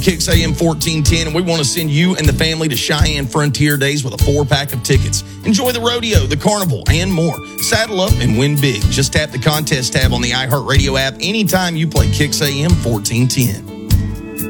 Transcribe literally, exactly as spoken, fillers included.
Kicks A M fourteen ten, and we want to send you and the family to Cheyenne Frontier Days with a four-pack of tickets. Enjoy the rodeo, the carnival, and more. Saddle up and win big. Just tap the contest tab on the iHeartRadio app anytime you play Kicks A M fourteen ten.